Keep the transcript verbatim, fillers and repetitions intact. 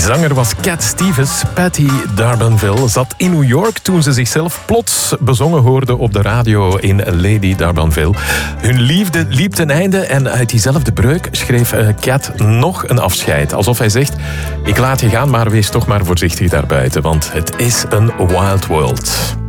zanger was Cat Stevens. Patti D'Arbanville zat in New York toen ze zichzelf plots bezongen hoorde op de radio in Lady D'Arbanville. Hun liefde liep ten einde en uit diezelfde breuk schreef Cat nog een afscheid. Alsof hij zegt, ik laat je gaan, maar wees toch maar voorzichtig daarbuiten, want het is een wild world.